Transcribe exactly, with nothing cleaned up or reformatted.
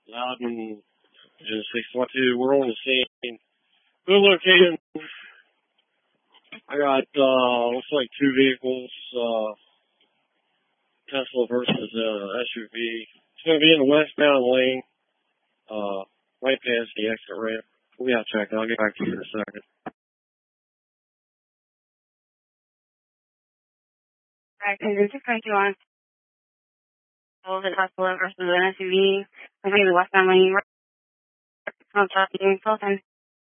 Loudman is six one two. We're on the scene. We're located. I got, uh, looks like two vehicles, uh, Tesla versus, uh, S U V. It's going to be in the westbound lane, uh, right past the exit ramp. We'll be out checking. I'll get back to you in a second. Alright, and then six twenty-one. Tesla versus an S U V. I think the westbound lane. I'm talking full time.